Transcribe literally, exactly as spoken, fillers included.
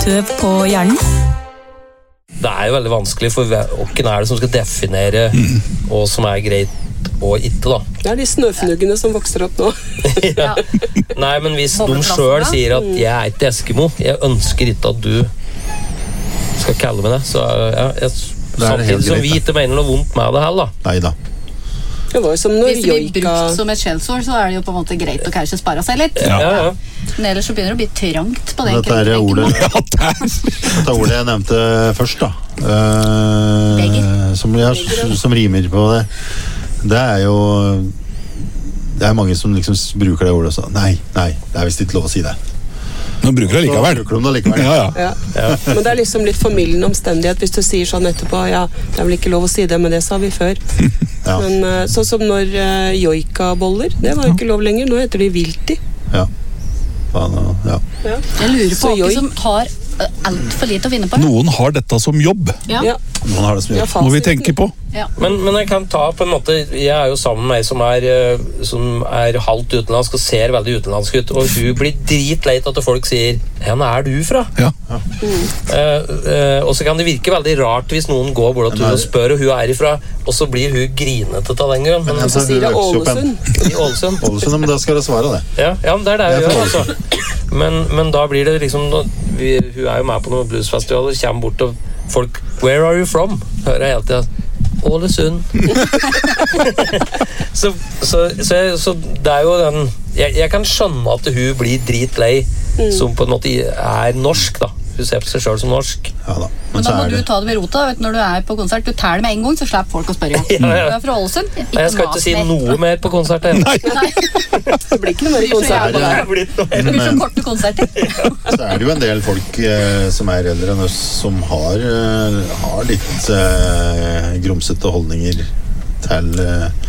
støv på hjernen? Det er jo veldig vanskelig, for hvem er det som skal definere hva som er greit og ikke, da? Det er de snøfnuggene som vokser opp nå. Ja. Nei, men hvis de selv sier at jeg er ikke Eskimo, jeg ønsker ikke at du skal kalle meg det, så ja, jeg, samtidig som vi ikke mener noe vondt med det heller, da. Neida. Det var jo som når Hvis det blir joika... brukt som et skjellsord, så er det jo på en måte greit å kanskje spare seg litt. Ja, ja, ja. Men ellers så begynner det å bli trangt på det. Dette er ordet, dette er ordet jeg nevnte først, da. Uh, som, ja, som rimer på det. Det er jo... Det er mange som liksom bruker det ordet og så, nei, nei, det er visst ikke lov å si det. Nå bruker det likevel. Bruker de det likevel. Ja, ja. Ja. Ja. Men det er liksom litt formildende omstendighet hvis du sier sånn etterpå, ja, det er vel ikke lov å si det, men det sa vi før. Ja. Men uh, sånn som når uh, joika-boller, det var jo ikke lov lenger, nå heter de vilti. Ja. Ja. Ja. Jeg lurer på hvem som har alt for lite å vinne på. Noen har dette som jobb. Ja. Ja. Noen har det som jobb. Må vi tenke på. Ja. Men, men jeg kan ta på en måte, jeg er jo sammen med meg som er, som er halvt utenlandsk og ser veldig utenlandsk ut, og hun blir dritleit at folk sier, hvor er du fra? Ja. Ja. Mm. Uh, uh, og så kan det virke veldig rart hvis noen går bort til hun og spør og hun er ifra, og så blir hun grinete til den grunn. Men, Så sier det Ålesund. I Ålesund. Ålesund, men da skal det svare det. Ja, ja, det er det hun gjør, altså. Men, men da blir det liksom, vi, hun er jo med på noen bluesfestivaler, kommer bort og folk, where are you from? Hører jeg helt til Ålesund. så, så, så, så det er jo den, jeg, jeg kan skjønne at hun blir dritlei, mm. som på en måte er norsk, da. Hun ser på seg selv som norsk. Ja da. Men, Men da må er du det. ta det med rota, vet, når du er på konsert. Du tær det med en gang, så slipper folk å spørre. Ja, ja. Du er fra Ålesund. Nei, jeg skal ikke si noe mer på konsertet. Nei. Nei. Det blir ikke noe mer konsert på det. Det blir noe. Det blir så korte konserter. Så er det jo en del folk eh, som er eldre enn oss, som har, eh, har litt eh, grumsete holdninger til, eh,